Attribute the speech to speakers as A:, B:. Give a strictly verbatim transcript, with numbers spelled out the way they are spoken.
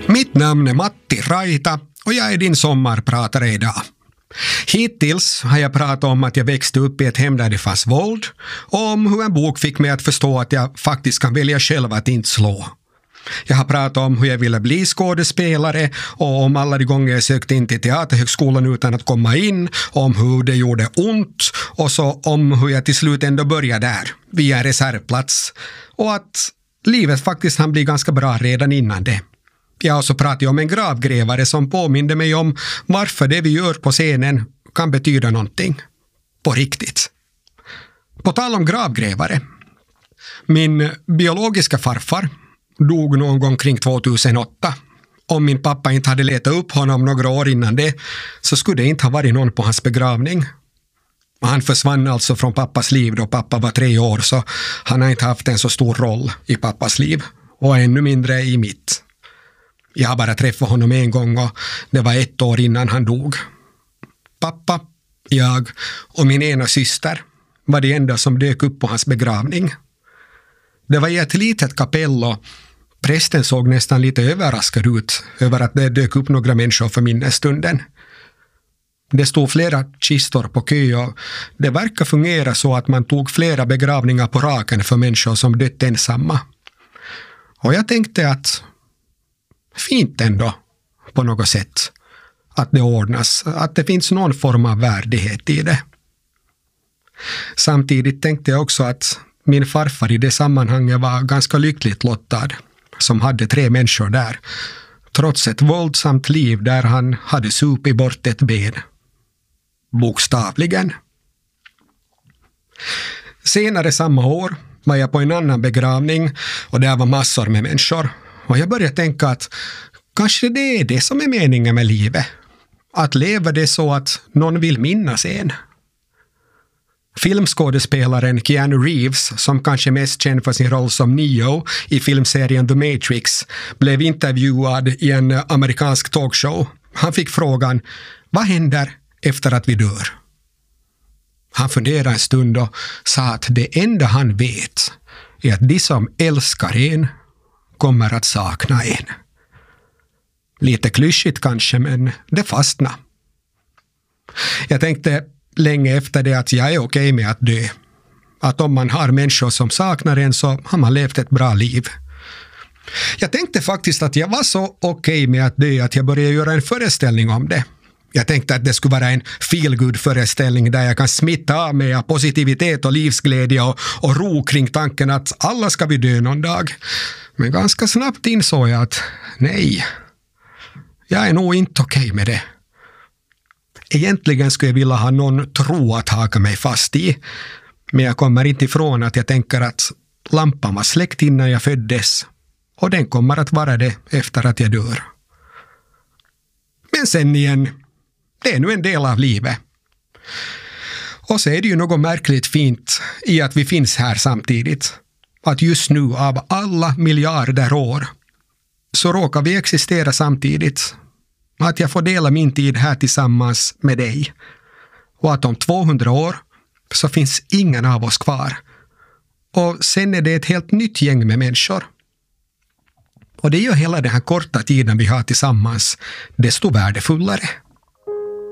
A: Mitt namn är Matti Raita och jag är din sommarpratare idag. Hittills har jag pratat om att jag växte upp i ett hem där det fanns våld och om hur en bok fick mig att förstå att jag faktiskt kan välja själv att inte slå. Jag har pratat om hur jag ville bli skådespelare och om alla de gånger jag sökte in till teaterhögskolan utan att komma in, om hur det gjorde ont och så om hur jag till slut ändå började där, via en reservplats, och att livet faktiskt han blir ganska bra redan innan det. Jag har också pratat om en gravgrävare som påminner mig om varför det vi gör på scenen kan betyda någonting på riktigt. På tal om gravgrävare. Min biologiska farfar dog någon gång kring tvåtusenåtta. Om min pappa inte hade letat upp honom några år innan det så skulle det inte ha varit någon på hans begravning. Han försvann alltså från pappas liv då pappa var tre år, så han har inte haft en så stor roll i pappas liv och ännu mindre i mitt. Jag har bara träffat honom en gång och det var ett år innan han dog. Pappa, jag och min ena syster var det enda som dök upp på hans begravning. Det var i ett litet kapell och prästen såg nästan lite överraskad ut över att det dök upp några människor för minnesstunden. Det stod flera kistor på kö och det verkar fungera så att man tog flera begravningar på raken för människor som dött ensamma. Och jag tänkte att fint ändå på något sätt att det ordnas, att det finns någon form av värdighet i det. Samtidigt tänkte jag också att min farfar i det sammanhanget var ganska lyckligt lottad som hade tre människor där, trots ett våldsamt liv där han hade supit bort ett ben. Bokstavligen. Senare samma år var jag på en annan begravning och där var massor med människor. Och jag började tänka att kanske det är det som är meningen med livet. Att leva det så att någon vill minnas en. Filmskådespelaren Keanu Reeves, som kanske mest känd för sin roll som Neo i filmserien The Matrix, blev intervjuad i en amerikansk talkshow. Han fick frågan, vad händer efter att vi dör? Han funderade en stund och sa att det enda han vet är att de som älskar en kommer att sakna en. Lite klyschigt kanske, men det fastnar. Jag tänkte länge efter det att jag är okej med att dö. Att om man har människor som saknar en så har man levt ett bra liv. Jag tänkte faktiskt att jag var så okej med att dö att jag började göra en föreställning om det. Jag tänkte att det skulle vara en feel-good-föreställning där jag kan smitta av med positivitet och livsglädje och, och ro kring tanken att alla ska vi dö någon dag. Men ganska snabbt insåg jag att nej, jag är nog inte okej med det. Egentligen skulle jag vilja ha någon tro att haka mig fast i. Men jag kommer inte ifrån att jag tänker att lampan var släckt innan jag föddes. Och den kommer att vara det efter att jag dör. Men sen igen, det är nu en del av livet. Och så är det ju något märkligt fint i att vi finns här samtidigt. Att just nu av alla miljarder år så råkar vi existera samtidigt. Att jag får dela min tid här tillsammans med dig. Och att om tvåhundra år så finns ingen av oss kvar. Och sen är det ett helt nytt gäng med människor. Och det gör hela den här korta tiden vi har tillsammans desto värdefullare.